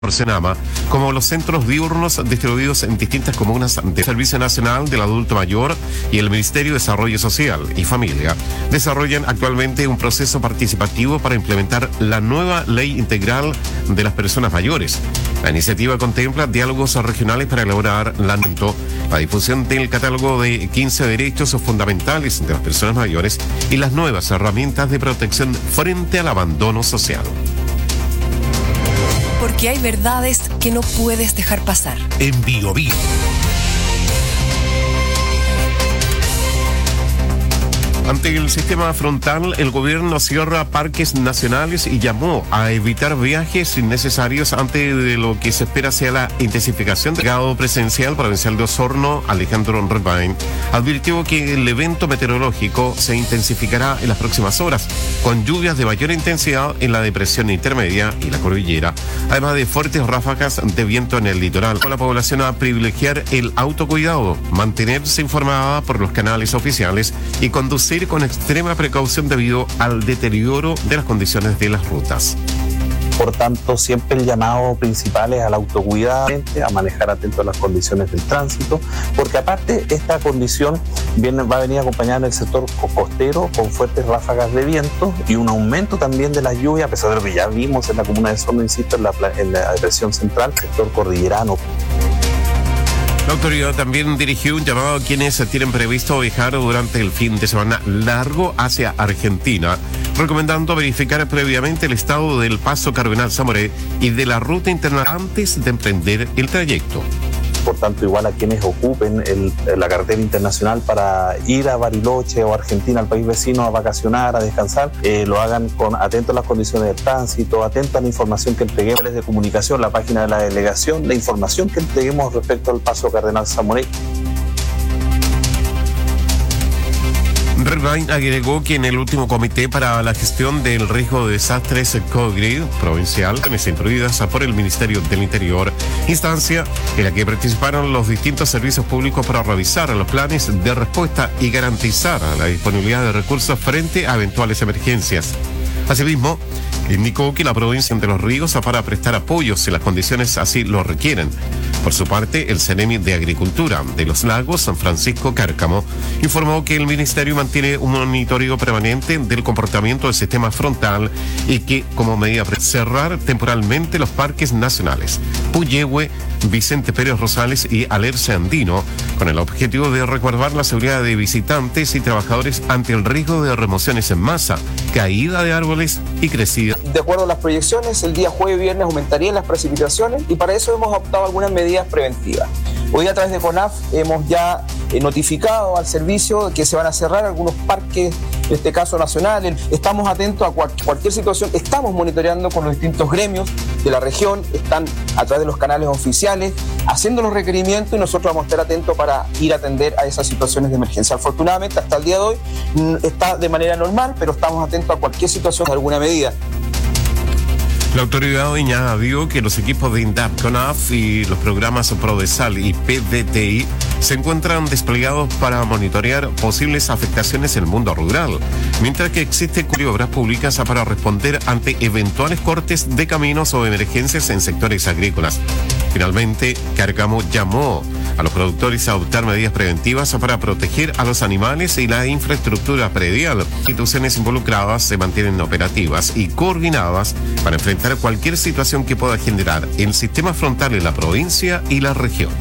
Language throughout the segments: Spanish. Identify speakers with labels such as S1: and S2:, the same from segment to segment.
S1: por Senama, como los centros diurnos distribuidos en distintas comunas del Servicio Nacional del Adulto Mayor y el Ministerio de Desarrollo Social y Familia, desarrollan actualmente un proceso participativo para implementar la nueva Ley Integral de las Personas Mayores. La iniciativa contempla diálogos regionales para elaborar la difusión del catálogo de 15 derechos fundamentales de las personas mayores y las nuevas herramientas de protección frente al abandono social.
S2: Porque hay verdades que no puedes dejar pasar.
S3: En Bio Bio.
S1: Ante el sistema frontal, el gobierno cierra parques nacionales y llamó a evitar viajes innecesarios ante de lo que se espera sea la intensificación del delegado presidencial provincial de Osorno, Alejandro Redvain, advirtió que el evento meteorológico se intensificará en las próximas horas, con lluvias de mayor intensidad en la depresión intermedia y la cordillera, además de fuertes ráfagas de viento en el litoral. Con la población a privilegiar el autocuidado, mantenerse informada por los canales oficiales y conducir con extrema precaución debido al deterioro de las condiciones de las rutas.
S4: Por tanto, siempre el llamado principal es al autocuidado, a manejar atento a las condiciones del tránsito, porque aparte esta condición va a venir acompañada en el sector costero con fuertes ráfagas de viento y un aumento también de las lluvias, a pesar de lo que ya vimos en la comuna de Osorno, insisto, en la depresión central, sector cordillerano.
S1: La autoridad también dirigió un llamado a quienes tienen previsto viajar durante el fin de semana largo hacia Argentina, recomendando verificar previamente el estado del paso Cardenal Zamoré y de la ruta interna antes de emprender el trayecto.
S4: Por tanto, igual a quienes ocupen la carretera internacional para ir a Bariloche o Argentina, al país vecino, a vacacionar, a descansar, lo hagan atento a las condiciones del tránsito, atento a la información que entreguemos de comunicación, la página de la delegación, la información que entreguemos respecto al paso Cardenal Zamoré.
S1: Redvain agregó que en el último comité para la gestión del riesgo de desastres COGRID provincial, incluidas por el Ministerio del Interior, instancia en la que participaron los distintos servicios públicos para revisar los planes de respuesta y garantizar la disponibilidad de recursos frente a eventuales emergencias. Asimismo, indicó que la provincia de Los Ríos para prestar apoyo si las condiciones así lo requieren. Por su parte, el CENEMI de Agricultura de Los Lagos, San Francisco Cárcamo, informó que el ministerio mantiene un monitoreo permanente del comportamiento del sistema frontal y que, como medida, cerrar temporalmente los parques nacionales Puyehue, Vicente Pérez Rosales y Alerce Andino, con el objetivo de resguardar la seguridad de visitantes y trabajadores ante el riesgo de remociones en masa, caída de árboles y crecida.
S5: De acuerdo a las proyecciones, el día jueves y viernes aumentarían las precipitaciones y para eso hemos optado algunas medidas preventivas. Hoy a través de CONAF hemos ya notificado al servicio que se van a cerrar algunos parques, en este caso nacionales. Estamos atentos a cualquier situación, estamos monitoreando con los distintos gremios de la región, están a través de los canales oficiales haciendo los requerimientos y nosotros vamos a estar atentos para ir a atender a esas situaciones de emergencia. Afortunadamente hasta el día de hoy está de manera normal, pero estamos atentos a cualquier situación de alguna medida.
S1: La autoridad añadió que los equipos de INDAP, CONAF y los programas PRODESAL y PDTI se encuentran desplegados para monitorear posibles afectaciones en el mundo rural, mientras que existen obras públicas para responder ante eventuales cortes de caminos o emergencias en sectores agrícolas. Finalmente, Cárcamo llamó a los productores a adoptar medidas preventivas para proteger a los animales y la infraestructura predial. Las instituciones involucradas se mantienen operativas y coordinadas para enfrentar cualquier situación que pueda generar el sistema frontal en la provincia y la región.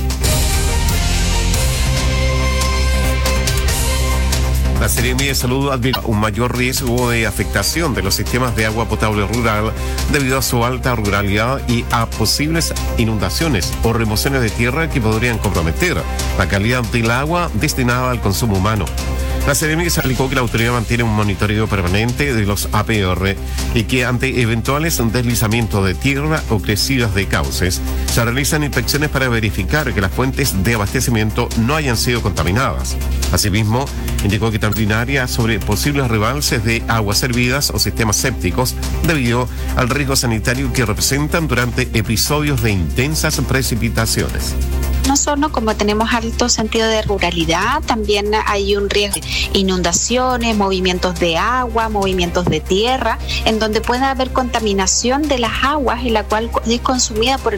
S1: La Seremi de Salud advierte un mayor riesgo de afectación de los sistemas de agua potable rural debido a su alta ruralidad y a posibles inundaciones o remociones de tierra que podrían comprometer la calidad del agua destinada al consumo humano. La Seremi explicó que la autoridad mantiene un monitoreo permanente de los APR y que ante eventuales deslizamientos de tierra o crecidas de cauces, se realizan inspecciones para verificar que las fuentes de abastecimiento no hayan sido contaminadas. Asimismo, indicó que también área sobre posibles rebalses de aguas servidas o sistemas sépticos debido al riesgo sanitario que representan durante episodios de intensas precipitaciones.
S3: Osorno, como tenemos alto sentido de ruralidad, también hay un riesgo de inundaciones, movimientos de agua, movimientos de tierra, en donde puede haber contaminación de las aguas, en la cual es consumida por